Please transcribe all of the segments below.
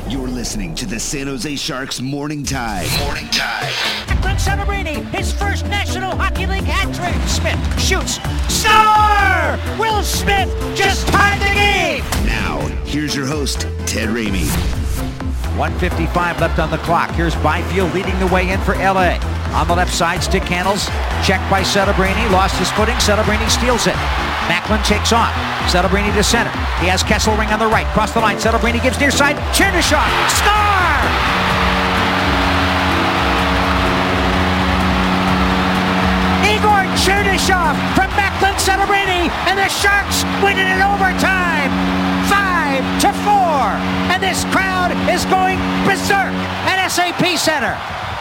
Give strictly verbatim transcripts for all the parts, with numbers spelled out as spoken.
You're listening to the San Jose Sharks Morning Tide. Morning Tide. Macklin Celebrini, his first National Hockey League hat trick. Smith shoots. Star! Will Smith just tied the game. Now, here's your host, Ted Ramey. one fifty-five left on the clock. Here's Byfield leading the way in for L A. On the left side, stick handles. Checked by Celebrini. Lost his footing. Celebrini steals it. Macklin takes off. Celebrini to center. He has Kesselring on the right. Cross the line. Celebrini gives near side. Chernyshov. Star! Igor Chernyshov from Macklin Celebrini. And the Sharks win it in overtime. Five to four. And this crowd is going berserk at S A P Center.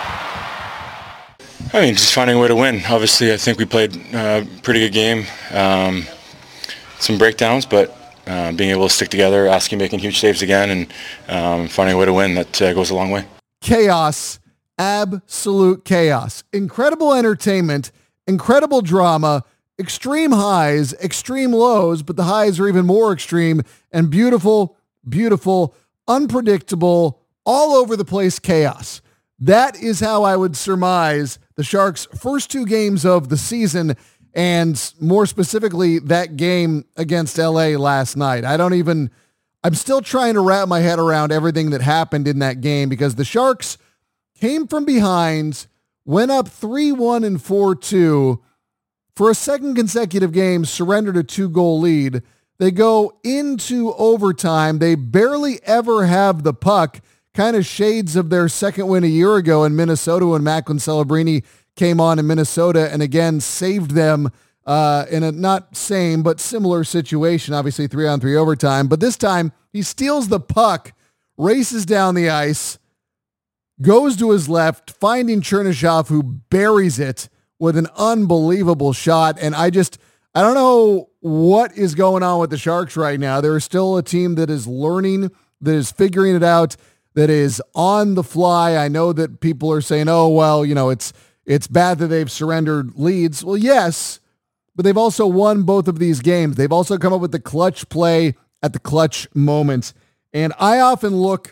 I mean, just finding a way to win. Obviously, I think we played a pretty good game. Um, some breakdowns, but uh, being able to stick together, asking, making huge saves again, and um, finding a way to win, that uh, goes a long way. Chaos. Absolute chaos. Incredible entertainment, incredible drama, extreme highs, extreme lows, but the highs are even more extreme, and beautiful, beautiful, unpredictable, all over the place chaos. That is how I would surmise the Sharks' first two games of the season, and more specifically, that game against L A last night. I don't even, I'm still trying to wrap my head around everything that happened in that game, because the Sharks came from behind, went up three one and four two, for a second consecutive game, surrendered a two-goal lead. They go into overtime. They barely ever have the puck, kind of shades of their second win a year ago in Minnesota when Macklin Celebrini came on in Minnesota and again saved them uh, in a not same but similar situation, obviously three on three overtime. But this time he steals the puck, races down the ice, goes to his left, finding Chernyshov, who buries it with an unbelievable shot. And I just, I don't know what is going on with the Sharks right now. They're still a team that is learning, that is figuring it out, that is on the fly. I know that people are saying, oh, well, you know, it's it's bad that they've surrendered leads. Well, yes, but they've also won both of these games. They've also come up with the clutch play at the clutch moments. And I often look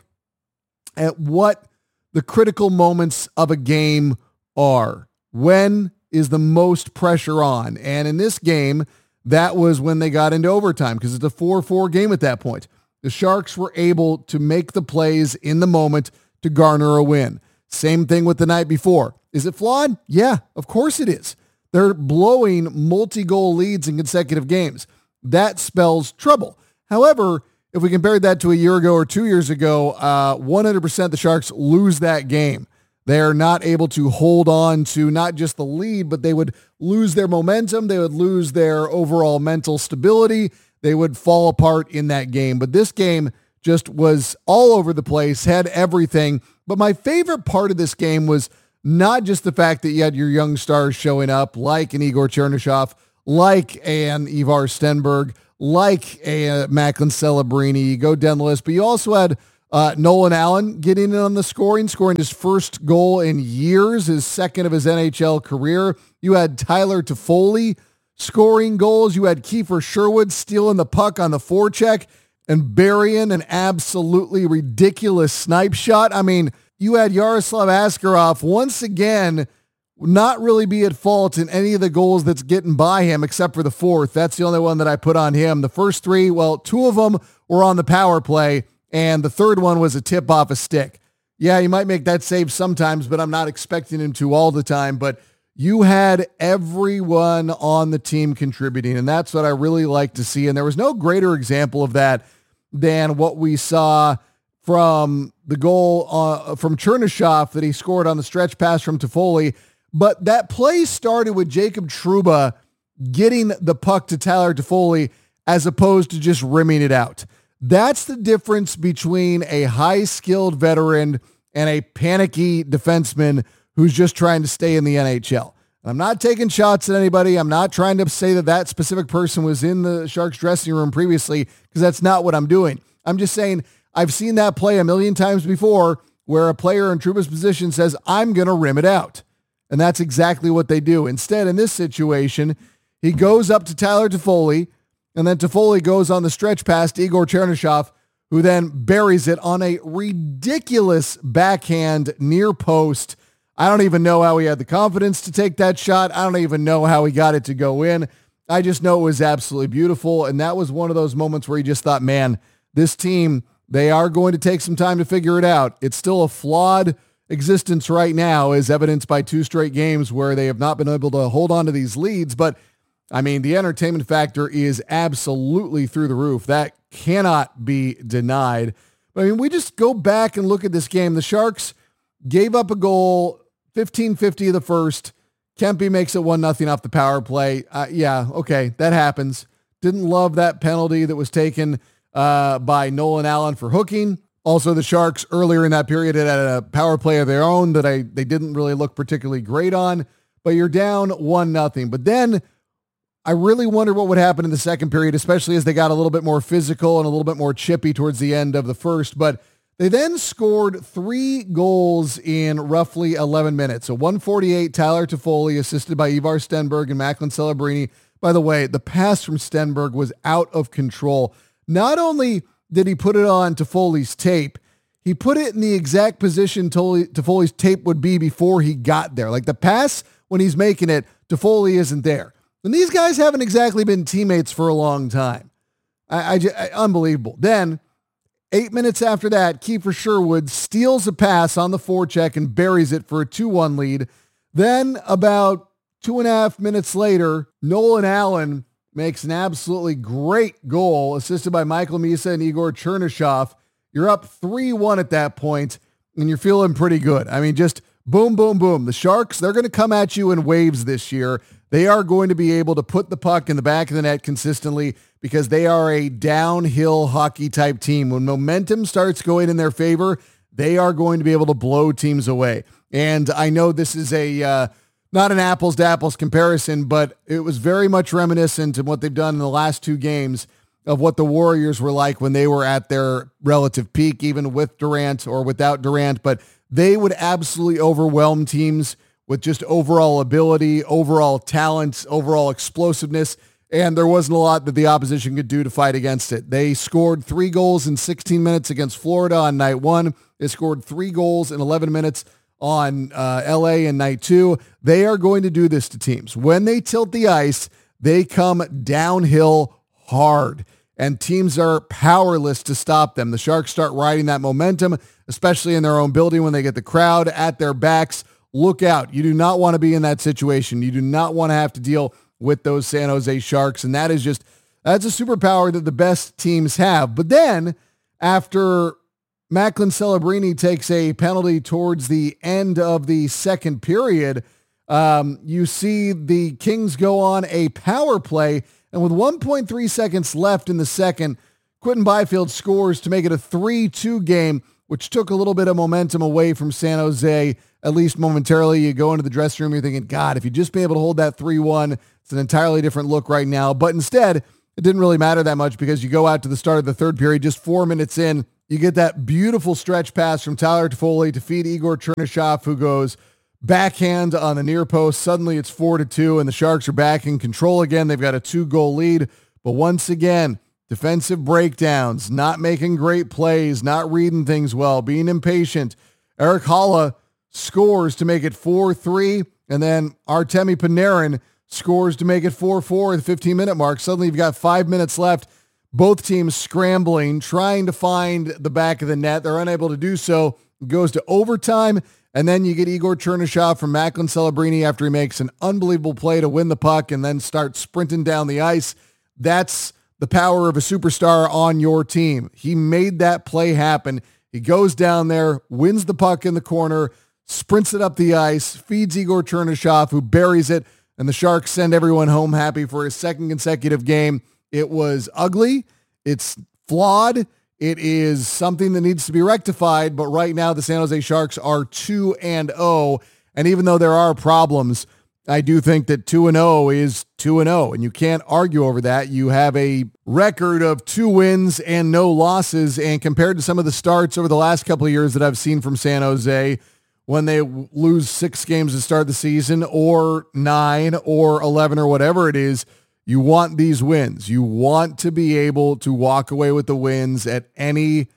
at what the critical moments of a game are. When is the most pressure on? And in this game, that was when they got into overtime, because it's a four four game at that point. The Sharks were able to make the plays in the moment to garner a win. Same thing with the night before. Is it flawed? Yeah, of course it is. They're blowing multi-goal leads in consecutive games. That spells trouble. However, if we compared that to a year ago or two years ago, uh, one hundred percent the Sharks lose that game. They're not able to hold on to not just the lead, but they would lose their momentum. They would lose their overall mental stability. They would fall apart in that game. But this game just was all over the place, had everything. But my favorite part of this game was not just the fact that you had your young stars showing up, like an Igor Chernyshov, like an Ivar Stenberg, like a Macklin Celebrini. You go down the list, but you also had uh, Nolan Allen getting in on the scoring, scoring his first goal in years, his second of his N H L career. You had Tyler Toffoli scoring goals. You had Kiefer Sherwood stealing the puck on the forecheck and burying an absolutely ridiculous snipe shot. I mean, you had Yaroslav Askarov once again not really be at fault in any of the goals that's getting by him, except for the fourth. That's the only one that I put on him. The first three, well, two of them were on the power play, and the third one was a tip off a stick. Yeah, he might make that save sometimes, but I'm not expecting him to all the time. But you had everyone on the team contributing, and that's what I really like to see. And there was no greater example of that than what we saw from the goal uh, from Chernyshov that he scored on the stretch pass from Toffoli. But that play started with Jacob Trouba getting the puck to Tyler Toffoli as opposed to just rimming it out. That's the difference between a high-skilled veteran and a panicky defenseman who's just trying to stay in the N H L. I'm not taking shots at anybody. I'm not trying to say that that specific person was in the Sharks dressing room previously, because that's not what I'm doing. I'm just saying I've seen that play a million times before where a player in Trouba's position says, I'm going to rim it out. And that's exactly what they do. Instead, in this situation, he goes up to Tyler Toffoli, and then Toffoli goes on the stretch past Igor Chernyshov, who then buries it on a ridiculous backhand near post. I don't even know how he had the confidence to take that shot. I don't even know how he got it to go in. I just know it was absolutely beautiful. And that was one of those moments where you just thought, man, this team, they are going to take some time to figure it out. It's still a flawed existence right now, as evidenced by two straight games where they have not been able to hold on to these leads. But I mean, the entertainment factor is absolutely through the roof. That cannot be denied. But I mean, we just go back and look at this game. The Sharks gave up a goal, fifteen fifty of the first. Kempe makes it one nothing off the power play. Uh, yeah, okay, that happens. Didn't love that penalty that was taken uh, by Nolan Allen for hooking. Also, the Sharks earlier in that period had a power play of their own that I they didn't really look particularly great on. But you're down one nothing. But then I really wonder what would happen in the second period, especially as they got a little bit more physical and a little bit more chippy towards the end of the first. But they then scored three goals in roughly eleven minutes. So one forty-eight, Tyler Toffoli, assisted by Ivar Stenberg and Macklin Celebrini. By the way, the pass from Stenberg was out of control. Not only did he put it on Toffoli's tape, he put it in the exact position Toffoli's tape would be before he got there. Like the pass, when he's making it, Toffoli isn't there. And these guys haven't exactly been teammates for a long time. I, I, I unbelievable. Then, eight minutes after that, Kiefer Sherwood steals a pass on the forecheck and buries it for a two one lead. Then, about two and a half minutes later, Nolan Allen makes an absolutely great goal, assisted by Michael Misa and Igor Chernyshov. You're up three one at that point, and you're feeling pretty good. I mean, just boom, boom, boom. The Sharks, they're going to come at you in waves this year. They are going to be able to put the puck in the back of the net consistently because they are a downhill hockey type team. When momentum starts going in their favor, they are going to be able to blow teams away. And I know this is a uh, not an apples to apples comparison, but it was very much reminiscent of what they've done in the last two games of what the Warriors were like when they were at their relative peak, even with Durant or without Durant. But they would absolutely overwhelm teams with just overall ability, overall talent, overall explosiveness, and there wasn't a lot that the opposition could do to fight against it. They scored three goals in sixteen minutes against Florida on night one. They scored three goals in eleven minutes on uh, L A in night two. They are going to do this to teams. When they tilt the ice, they come downhill hard, and teams are powerless to stop them. The Sharks start riding that momentum, especially in their own building when they get the crowd at their backs. Look out. You do not want to be in that situation. You do not want to have to deal with those San Jose Sharks. And that is just, that's a superpower that the best teams have. But then after Macklin Celebrini takes a penalty towards the end of the second period, um, you see the Kings go on a power play. And with one point three seconds left in the second, Quinton Byfield scores to make it a three two game, which took a little bit of momentum away from San Jose, at least momentarily. You go into the dressing room, you're thinking, God, if you'd just be able to hold that three one, it's an entirely different look right now. But instead, it didn't really matter that much because you go out to the start of the third period, just four minutes in, you get that beautiful stretch pass from Tyler Toffoli to feed Igor Chernyshov, who goes backhand on the near post. Suddenly it's four to two, and the Sharks are back in control again. They've got a two-goal lead. But once again, defensive breakdowns, not making great plays, not reading things well, being impatient. Erik Haula scores to make it four three, and then Artemi Panarin scores to make it four four at the fifteen-minute mark. Suddenly you've got five minutes left. Both teams scrambling, trying to find the back of the net. They're unable to do so. It goes to overtime, and then you get Igor Chernyshov from Macklin Celebrini after he makes an unbelievable play to win the puck and then starts sprinting down the ice. That's the power of a superstar on your team. He made that play happen. He goes down there, wins the puck in the corner, sprints it up the ice, feeds Igor Chernyshov, who buries it, and the Sharks send everyone home happy for his second consecutive game. It was ugly. It's flawed. It is something that needs to be rectified, but right now the San Jose Sharks are two and oh, and even though there are problems, I do think that two and oh is two and oh, and you can't argue over that. You have a record of two wins and no losses, and compared to some of the starts over the last couple of years that I've seen from San Jose, when they lose six games to start the season, or nine, or eleven, or whatever it is, You want these wins. You want to be able to walk away with the wins at any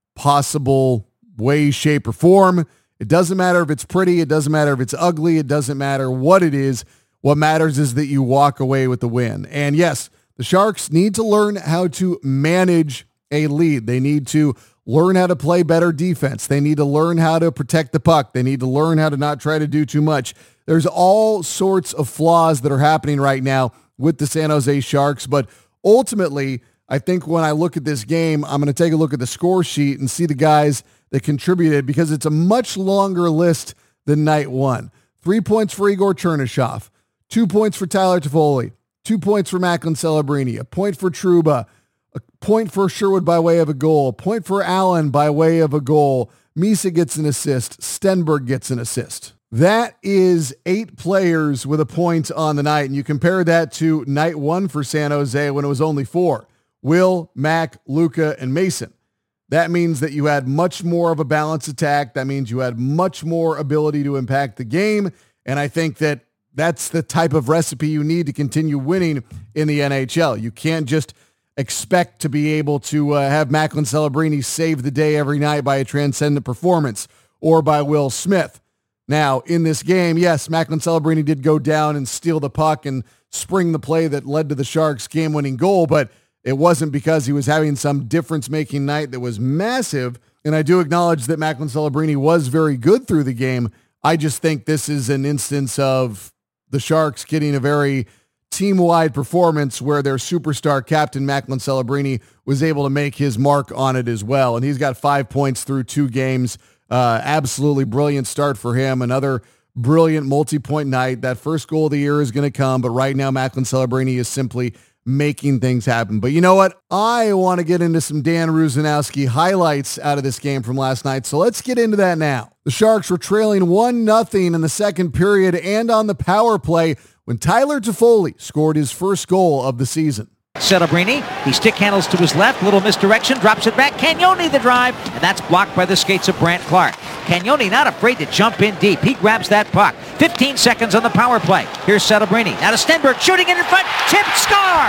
possible way, shape, or form. It doesn't matter if it's pretty. It doesn't matter if it's ugly. It doesn't matter what it is. What matters is that you walk away with the win. And yes, the Sharks need to learn how to manage a lead. They need to learn how to play better defense. They need to learn how to protect the puck. They need to learn how to not try to do too much. There's all sorts of flaws that are happening right now with the San Jose Sharks. But ultimately, I think when I look at this game, I'm going to take a look at the score sheet and see the guys that contributed, because it's a much longer list than night one. Three points for Igor Chernyshov, two points for Tyler Toffoli, two points for Macklin Celebrini, a point for Trouba, a point for Sherwood by way of a goal, a point for Allen by way of a goal. Misa gets an assist. Stenberg gets an assist. That is eight players with a point on the night, and you compare that to night one for San Jose when it was only four. Will, Mac, Luka, and Mason. That means that you had much more of a balanced attack. That means you had much more ability to impact the game, and I think that that's the type of recipe you need to continue winning in the N H L. You can't just expect to be able to uh, have Macklin Celebrini save the day every night by a transcendent performance or by Will Smith. Now, in this game, yes, Macklin Celebrini did go down and steal the puck and spring the play that led to the Sharks' game-winning goal, but it wasn't because he was having some difference-making night that was massive. And I do acknowledge that Macklin Celebrini was very good through the game. I just think this is an instance of the Sharks getting a very team-wide performance where their superstar captain, Macklin Celebrini, was able to make his mark on it as well. And he's got five points through two games. Uh, absolutely brilliant start for him. Another brilliant multi-point night. That first goal of the year is going to come, but right now Macklin Celebrini is simply making things happen. But you know what? I want to get into some Dan Rusanowski highlights out of this game from last night, so let's get into that now. The Sharks were trailing one nothing in the second period and on the power play when Tyler Toffoli scored his first goal of the season. Celebrini, he stick handles to his left, little misdirection, drops it back. Cagnoni the drive, and that's blocked by the skates of Brandt Clark. Cagnoni not afraid to jump in deep. He grabs that puck. fifteen seconds on the power play. Here's Celebrini. Now to Stenberg, shooting it in front. Tip, score!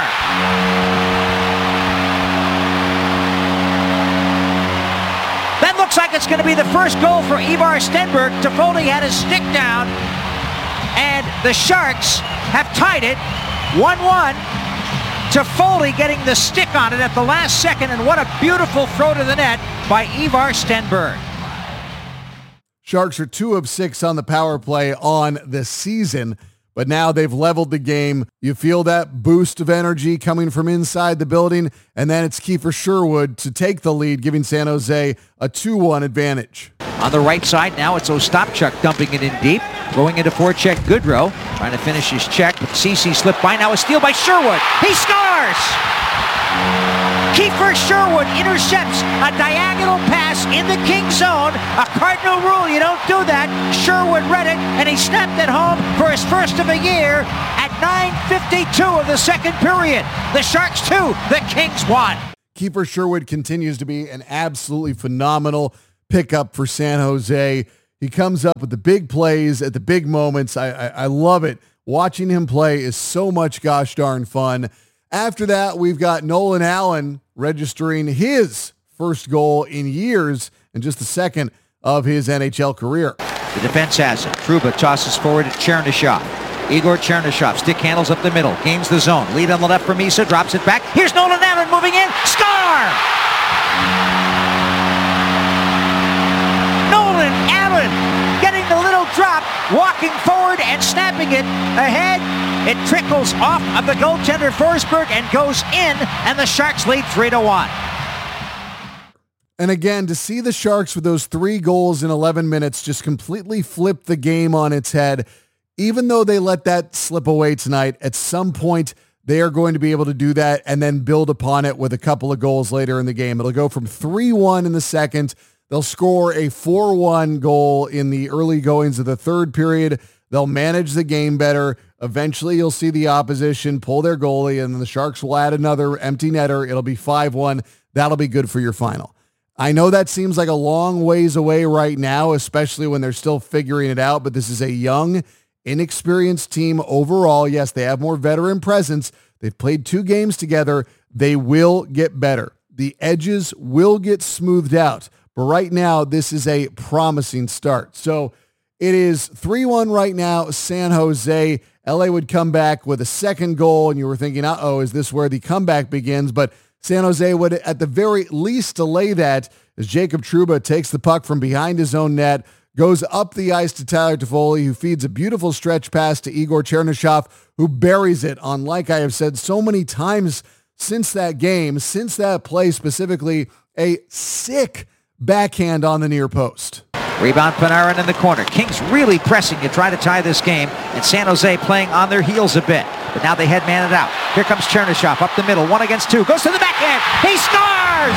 That looks like it's going to be the first goal for Ivar Stenberg. Toffoli had his stick down, and the Sharks have tied it one one. Toffoli getting the stick on it at the last second, and what a beautiful throw to the net by Ivar Stenberg. Sharks are two of six on the power play on the season, but now they've leveled the game. You feel that boost of energy coming from inside the building, and then it's Kiefer Sherwood to take the lead, giving San Jose a two one advantage. On the right side, now it's Ostapchuk dumping it in deep. Going into forecheck, Goodrow trying to finish his check, but Ceci slipped by. Now a steal by Sherwood. He scores! Kiefer Sherwood intercepts a diagonal pass in the King zone. A cardinal rule, you don't do that. Sherwood read it, and he snapped it home for his first of the year at nine fifty-two of the second period. The Sharks two, the Kings one. Kiefer Sherwood continues to be an absolutely phenomenal pickup for San Jose. He comes up with the big plays at the big moments. I, I, I love it. Watching him play is so much gosh darn fun. After that, we've got Nolan Allen registering his first goal in years and just the second of his N H L career. The defense has it. Trouba tosses forward at Chernyshov. Igor Chernyshov stick handles up the middle, gains the zone. Lead on the left for Misa, drops it back. Here's Nolan Allen moving in. Score! Nolan Allen getting the little drop, walking forward and snapping it ahead. It trickles off of the goaltender Forsberg and goes in, and the Sharks lead three to one. And again, to see the Sharks with those three goals in eleven minutes just completely flip the game on its head, even though they let that slip away tonight, at some point they are going to be able to do that and then build upon it with a couple of goals later in the game. It'll go from three one in the second. They'll score a four one goal in the early goings of the third period. They'll manage the game better. Eventually, you'll see the opposition pull their goalie, and the Sharks will add another empty netter. It'll be five one. That'll be good for your final. I know that seems like a long ways away right now, especially when they're still figuring it out, but this is a young, inexperienced team overall. Yes, they have more veteran presence. They've played two games together. They will get better. The edges will get smoothed out. But right now, this is a promising start. So it is three one right now, San Jose. L A would come back with a second goal, and you were thinking, uh-oh, is this where the comeback begins? But San Jose would at the very least delay that as Jacob Trouba takes the puck from behind his own net, goes up the ice to Tyler Toffoli, who feeds a beautiful stretch pass to Igor Chernyshov, who buries it on, like I have said so many times since that game, since that play specifically, a sick backhand on the near post. Rebound Panarin in the corner. Kings really pressing to try to tie this game, and San Jose playing on their heels a bit. But now they headman it out. Here comes Chernyshov up the middle, one against two. Goes to the backhand. He scores!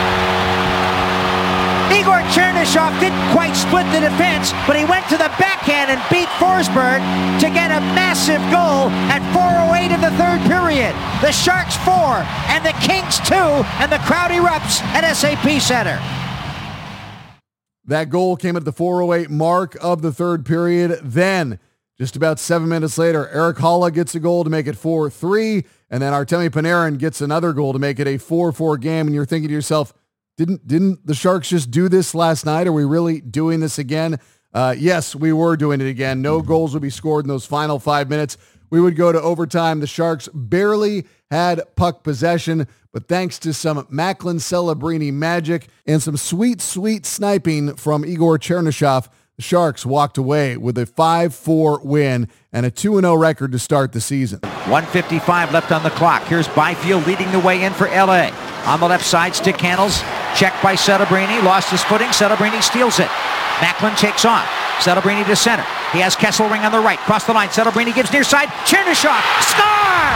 Igor Chernyshov didn't quite split the defense, but he went to the backhand and beat Forsberg to get a massive goal at four oh eight of the third period. The Sharks four and the Kings two, and the crowd erupts at S A P Center. That goal came at the four oh eight mark of the third period. Then, just about seven minutes later, Erik Haula gets a goal to make it four three, and then Artemi Panarin gets another goal to make it a four four game, and you're thinking to yourself, didn't didn't the Sharks just do this last night? Are we really doing this again? Uh, yes, we were doing it again. No goals would be scored in those final five minutes. We would go to overtime. The Sharks barely had puck possession, but thanks to some Macklin Celebrini magic and some sweet, sweet sniping from Igor Chernyshov, the Sharks walked away with a five four win and a two and oh record to start the season. one fifty-five left on the clock. Here's Byfield leading the way in for L A. On the left side, stick handles. Checked by Celebrini. Lost his footing. Celebrini steals it. Macklin takes on. Celebrini to center. He has Kesselring on the right. Cross the line. Celebrini gives near side. Chernyshov. Score!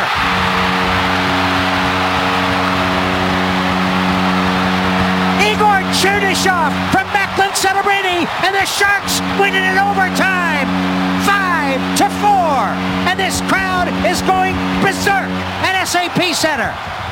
Igor Chernyshov from Macklin Celebrini, and the Sharks win it in overtime. Five to four. And this crowd is going berserk at S A P Center.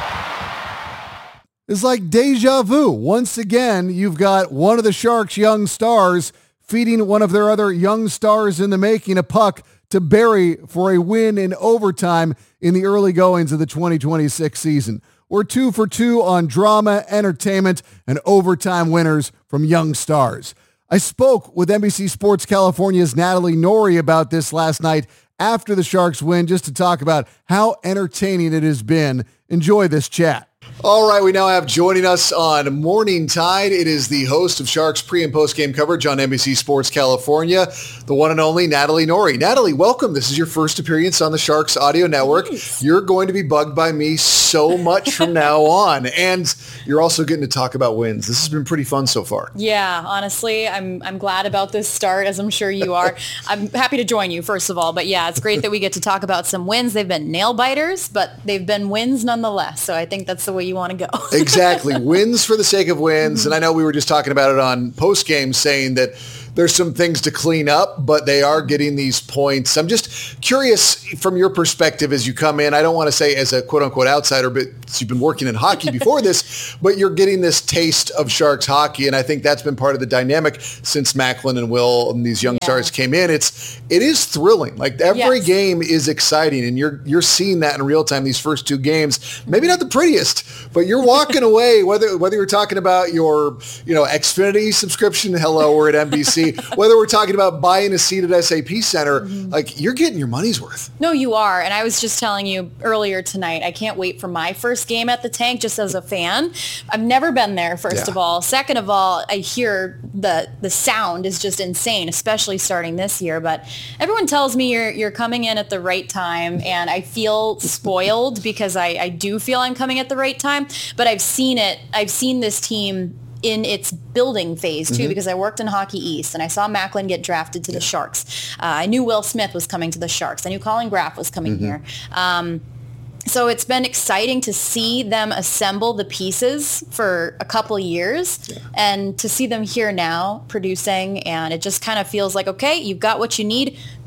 It's like deja vu. Once again, you've got one of the Sharks' young stars feeding one of their other young stars in the making a puck to bury for a win in overtime in the early goings of the twenty twenty-six season. We're two for two on drama, entertainment, and overtime winners from young stars. I spoke with N B C Sports California's Natalie Norrie about this last night after the Sharks win, just to talk about how entertaining it has been. Enjoy this chat. All right, we now have joining us on Morning Tide. It is the host of Sharks pre- and post-game coverage on N B C Sports California, the one and only Natalie Norrie. Natalie, welcome. This is your first appearance on the Sharks Audio Network. Nice. You're going to be bugged by me so much from now on, and you're also getting to talk about wins. This has been pretty fun so far. Yeah, honestly, I'm I'm glad about this start, as I'm sure you are. I'm happy to join you, first of all, but yeah, it's great that we get to talk about some wins. They've been nail-biters, but they've been wins nonetheless, so I think that's the way you want to go. Exactly. Wins for the sake of wins. Mm-hmm. And I know we were just talking about it on post-game, saying that there's some things to clean up, but they are getting these points. I'm just curious from your perspective as you come in. I don't want to say as a quote-unquote outsider, but you've been working in hockey before this, but you're getting this taste of Sharks hockey, and I think that's been part of the dynamic since Macklin and Will and these young yeah. stars came in. It's it is thrilling. Like every yes. game is exciting, and you're you're seeing that in real time. These first two games, maybe not the prettiest, but you're walking away. Whether whether you're talking about your you know Xfinity subscription, hello, we're at N B C. Whether we're talking about buying a seat at S A P Center, mm-hmm. like you're getting your money's worth. No, you are. And I was just telling you earlier tonight, I can't wait for my first game at the Tank just as a fan. I've never been there, first yeah. of all. Second of all, I hear the the sound is just insane, especially starting this year. But everyone tells me you're you're coming in at the right time, and I feel spoiled because I, I do feel I'm coming at the right time. But I've seen it. I've seen this team in its building phase too, mm-hmm. because I worked in Hockey East and I saw Macklin get drafted to yeah. the Sharks. Uh, I knew Will Smith was coming to the Sharks. I knew Colin Graff was coming mm-hmm. here. Um, so it's been exciting to see them assemble the pieces for a couple of years yeah. and to see them here now producing. And it just kind of feels like, okay, you've got what you need.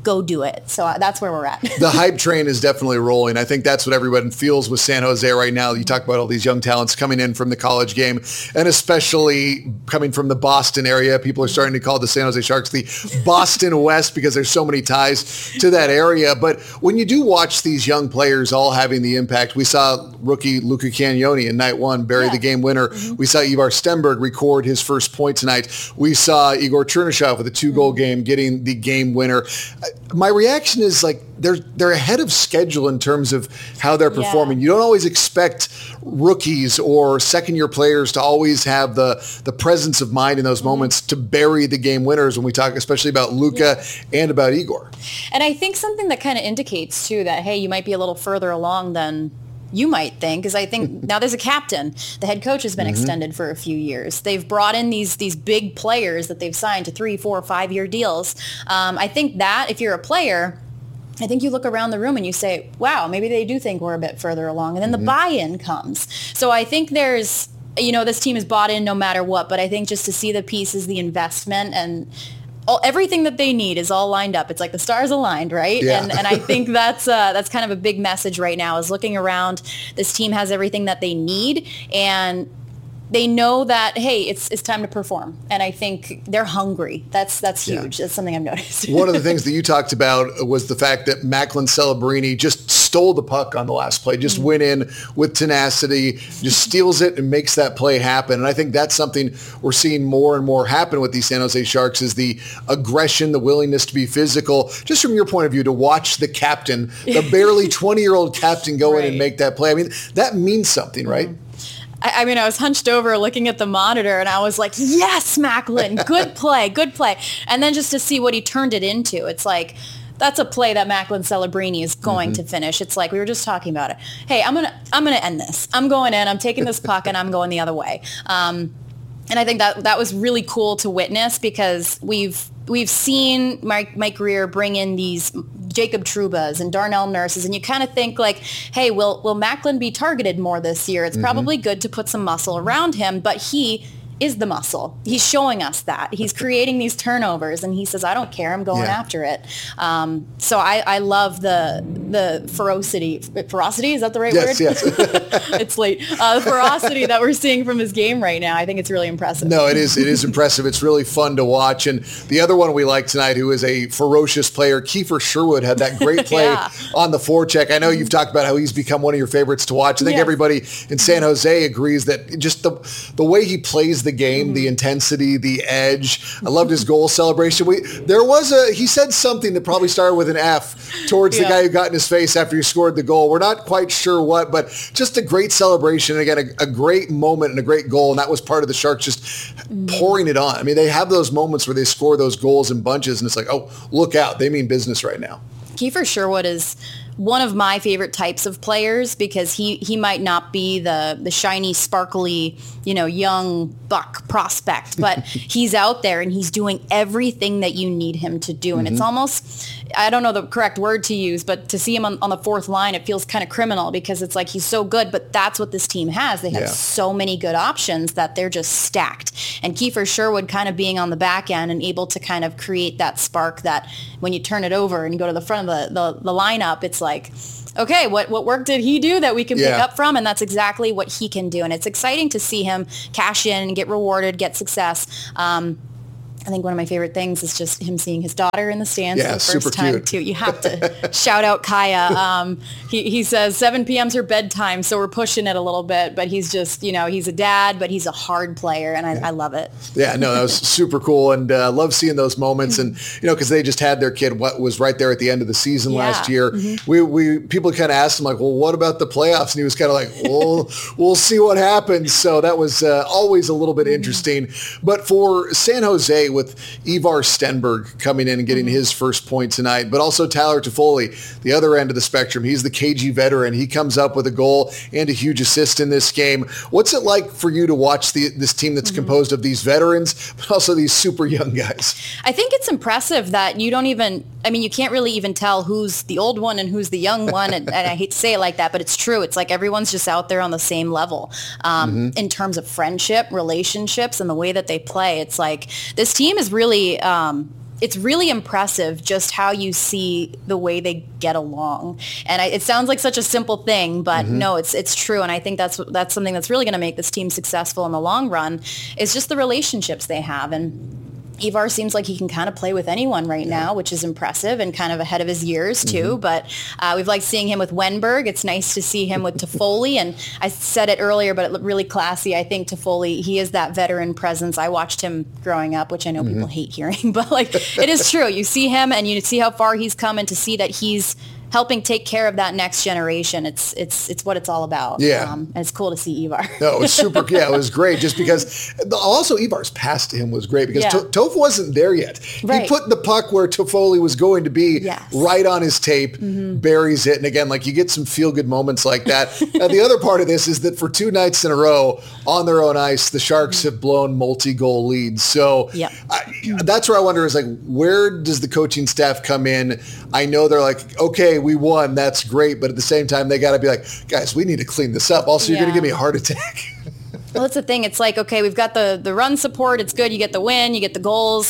go do it. So that's where we're at. The hype train is definitely rolling. I think that's what everyone feels with San Jose right now. You talk about all these young talents coming in from the college game, and especially coming from the Boston area. People are starting to call the San Jose Sharks the Boston West because there's so many ties to that area. But when you do watch these young players all having the impact, we saw rookie Luca Cagnoni in night one bury yeah. the game winner. Mm-hmm. We saw Ivar Stenberg record his first point tonight. We saw Igor Chernyshov with a two-goal mm-hmm. game getting the game winner. My reaction is like they're they're ahead of schedule in terms of how they're performing. Yeah. You don't always expect rookies or second-year players to always have the the presence of mind in those mm-hmm. moments to bury the game winners when we talk especially about Luca yeah. and about Igor. And I think something that kind of indicates too that, hey, you might be a little further along than you might think, is I think now there's a captain. The head coach has been mm-hmm. extended for a few years. They've brought in these these big players that they've signed to three, four, five-year deals. Um, I think that if you're a player, I think you look around the room and you say, wow, maybe they do think we're a bit further along. And then mm-hmm. the buy-in comes. So I think there's, you know, this team is bought in no matter what. But I think just to see the pieces, the investment, and all, everything that they need is all lined up. It's like the stars aligned, right? Yeah. And and I think that's uh, that's kind of a big message right now, is looking around. This team has everything that they need, and they know that, hey, it's it's time to perform. And I think they're hungry. That's that's huge. Yeah. That's something I've noticed. One of the things that you talked about was the fact that Macklin Celebrini just stole the puck on the last play, just mm-hmm. went in with tenacity, just steals it and makes that play happen. And I think that's something we're seeing more and more happen with these San Jose Sharks, is the aggression, the willingness to be physical. Just from your point of view, to watch the captain, the barely twenty-year-old captain go right. in and make that play. I mean, that means something, right? Mm-hmm. I mean, I was hunched over looking at the monitor, and I was like, yes, Macklin, good play, good play. And then just to see what he turned it into, it's like, that's a play that Macklin Celebrini is going mm-hmm. to finish. It's like, we were just talking about it. Hey, I'm going to I'm gonna end this. I'm going in, I'm taking this puck, and I'm going the other way. Um, and I think that that was really cool to witness, because we've we've seen Mike, Mike Grier bring in these Jacob Trubas and Darnell Nurses, and you kind of think like, hey, will will Macklin be targeted more this year? It's mm-hmm. probably good to put some muscle around him, but he is the muscle. He's showing us that. He's creating these turnovers, and he says, I don't care, I'm going yeah. after it. Um, so I, I love the the ferocity. Ferocity, is that the right yes, word? Yes, It's late. Uh, the ferocity that we're seeing from his game right now, I think it's really impressive. No, it is. It is impressive. It's really fun to watch. And the other one we like tonight, who is a ferocious player, Kiefer Sherwood, had that great play yeah. on the forecheck. I know you've talked about how he's become one of your favorites to watch. I think yes. everybody in San Jose agrees that just the the way he plays the game, mm-hmm. the intensity, the edge. I loved his goal celebration. We there was a he said something that probably started with an F towards yeah. the guy who got in his face after he scored the goal. We're not quite sure what, but just a great celebration. Again, a, a great moment and a great goal, and that was part of the Sharks just mm-hmm. pouring it on. I mean, they have those moments where they score those goals in bunches, and it's like, oh, look out, they mean business right now. Kiefer Sherwood is one of my favorite types of players, because he, he might not be the, the shiny, sparkly, you know, young buck prospect, but he's out there and he's doing everything that you need him to do. And mm-hmm. it's almost, I don't know the correct word to use, but to see him on, on the fourth line, it feels kind of criminal, because it's like he's so good, but that's what this team has. They have yeah. so many good options that they're just stacked. And Kiefer Sherwood kind of being on the back end and able to kind of create that spark that when you turn it over and you go to the front of the, the, the lineup, it's like, okay, what, what work did he do that we can yeah. pick up from? And that's exactly what he can do. And it's exciting to see him cash in, get rewarded, get success. Um, I think one of my favorite things is just him seeing his daughter in the stands yeah, for the first time cute. too. You have to shout out Kaya. Um, he, he says seven p.m. is her bedtime, so we're pushing it a little bit, but he's just, you know, he's a dad, but he's a hard player, and I, yeah. I love it. Yeah, no, that was super cool, and I uh, love seeing those moments. And, you know, because they just had their kid, what was right there at the end of the season yeah. last year. Mm-hmm. We, we people kind of asked him, like, well, what about the playoffs? And he was kind of like, well, we'll see what happens. So that was uh, always a little bit interesting. But for San Jose, with Ivar Stenberg coming in and getting mm-hmm. his first point tonight, but also Tyler Toffoli, the other end of the spectrum. He's the K G veteran. He comes up with a goal and a huge assist in this game. What's it like for you to watch the, this team that's mm-hmm. composed of these veterans, but also these super young guys? I think it's impressive that you don't even, I mean, you can't really even tell who's the old one and who's the young one. And, and I hate to say it like that, but it's true. It's like everyone's just out there on the same level um, mm-hmm. in terms of friendship, relationships, and the way that they play. It's like this team is really, um, it's really impressive just how you see the way they get along. And I, it sounds like such a simple thing, but mm-hmm. no, it's it's true. And I think that's that's something that's really going to make this team successful in the long run, is just the relationships they have. And Ivar seems like he can kind of play with anyone right yeah. now, which is impressive and kind of ahead of his years too. Mm-hmm. But uh, we've liked seeing him with Wenberg. It's nice to see him with Toffoli. And I said it earlier, but it looked really classy. I think Toffoli, he is that veteran presence. I watched him growing up, which I know mm-hmm. people hate hearing, but like it is true. You see him and you see how far he's come, and to see that he's helping take care of that next generation. It's it's it's what it's all about. Yeah. Um, and it's cool to see Ivar. No, it was super. Yeah, it was great just because also Ivar's pass to him was great because yeah. to- Toph wasn't there yet. Right. He put the puck where Toffoli was going to be yes. right on his tape, mm-hmm. buries it. And again, like you get some feel good moments like that. And the other part of this is that for two nights in a row on their own ice, the Sharks have blown multi-goal leads. So yep. I, that's where I wonder is like, where does the coaching staff come in? I know they're like, okay, we won. That's great. But at the same time, they got to be like, guys, we need to clean this up. Also, you're yeah. going to give me a heart attack. Well, that's the thing. It's like, okay, we've got the, the run support. It's good. You get the win. You get the goals.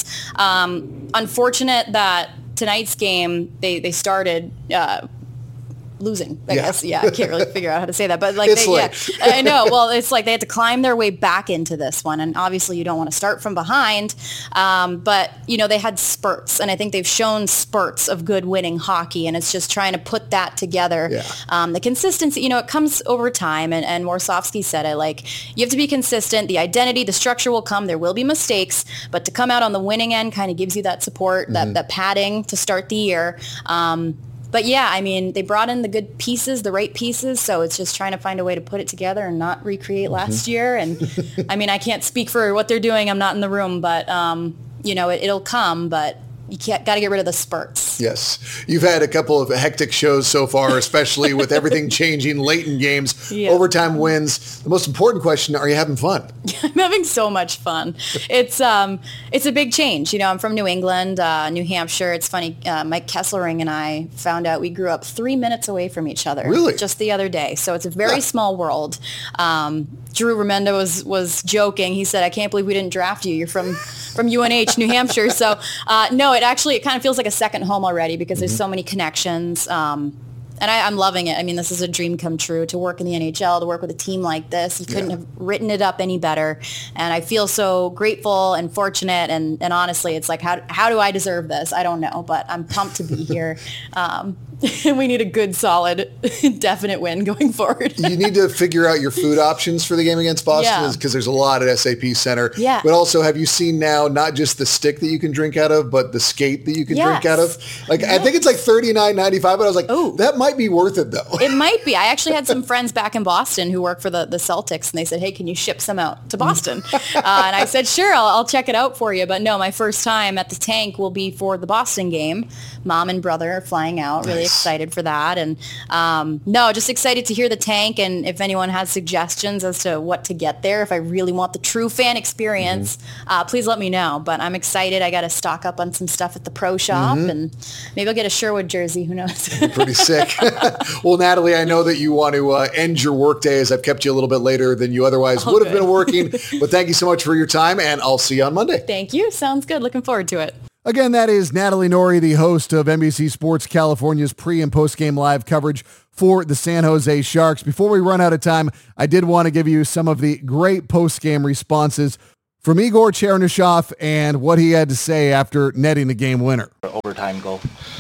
Um, unfortunate that tonight's game, they, they started uh, losing, I yeah. guess. Yeah, I can't really figure out how to say that. But like, it's they, late. yeah, I know. Well, it's like they had to climb their way back into this one. And obviously you don't want to start from behind. Um, but, you know, they had spurts. And I think they've shown spurts of good winning hockey. And it's just trying to put that together. Yeah. Um, the consistency, you know, it comes over time. And, and Warsofsky said it, like, you have to be consistent. The identity, the structure will come. There will be mistakes. But to come out on the winning end kind of gives you that support, mm-hmm. that, that padding to start the year. Um, But yeah, I mean, they brought in the good pieces, the right pieces. So it's just trying to find a way to put it together and not recreate last mm-hmm. year. And I mean, I can't speak for what they're doing. I'm not in the room, but um, you know, it, it'll come, but you can't, got to get rid of the spurts. Yes. You've had a couple of hectic shows so far, especially with everything changing late in games, yeah. overtime wins. The most important question, are you having fun? I'm having so much fun. It's um, it's a big change. You know, I'm from New England, uh, New Hampshire. It's funny, uh, Mike Kesselring and I found out we grew up three minutes away from each other. Really? Just the other day. So it's a very small world. Um, Drew Remenda was, was joking. He said, I can't believe we didn't draft you. You're from, from U N H, New Hampshire. So uh, no, it actually, it kind of feels like a second home already because there's so many connections. Um, and I, I'm loving it. I mean, this is a dream come true to work in the N H L, to work with a team like this. You couldn't yeah. have written it up any better. And I feel so grateful and fortunate. And, and honestly, it's like, how, how do I deserve this? I don't know, but I'm pumped to be here. Um, and we need a good, solid, definite win going forward. You need to figure out your food options for the game against Boston because yeah. there's a lot at S A P Center. Yeah. But also, have you seen now not just the stick that you can drink out of, but the skate that you can yes. drink out of? Like yes. I think it's like thirty-nine ninety-five, but I was like, Ooh. that might be worth it though. It might be. I actually had some friends back in Boston who work for the, the Celtics, and they said, hey, can you ship some out to Boston? uh, and I said, sure, I'll, I'll check it out for you. But no, my first time at the tank will be for the Boston game. Mom and brother are flying out. Really nice. Excited for that. And um, no, just excited to hear the tank. And if anyone has suggestions as to what to get there, if I really want the true fan experience, mm-hmm. uh, please let me know. But I'm excited. I got to stock up on some stuff at the pro shop, mm-hmm. and maybe I'll get a Sherwood jersey. Who knows? Pretty sick. Well, Natalie, I know that you want to uh, end your workday as I've kept you a little bit later than you otherwise oh, would have good. been working. But thank you so much for your time, and I'll see you on Monday. Thank you. Sounds good. Looking forward to it. Again, that is Natalie Norrie, the host of N B C Sports California's pre- and post-game live coverage for the San Jose Sharks. Before we run out of time, I did want to give you some of the great post-game responses from Igor Chernyshov and what he had to say after netting the game winner. Overtime goal.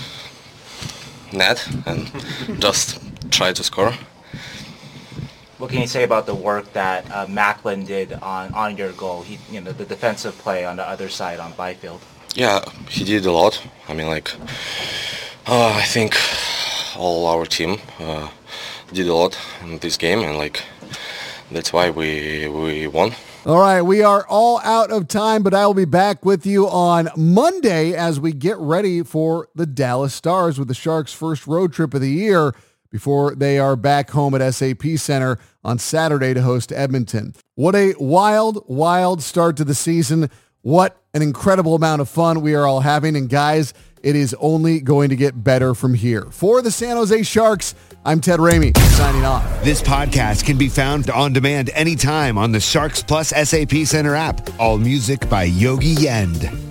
Net and just try to score. What can you say about the work that uh, Macklin did on, on your goal? He, you know, the defensive play on the other side on Byfield. Yeah, he did a lot. I mean, like, uh, I think all our team uh, did a lot in this game, and like, that's why we we won. All right, we are all out of time, but I will be back with you on Monday as we get ready for the Dallas Stars with the Sharks' first road trip of the year before they are back home at S A P Center on Saturday to host Edmonton. What a wild, wild start to the season. What an incredible amount of fun we are all having. And guys, it is only going to get better from here. For the San Jose Sharks, I'm Ted Ramey, signing off. This podcast can be found on demand anytime on the Sharks Plus S A P Center app. All music by Yogi Yend.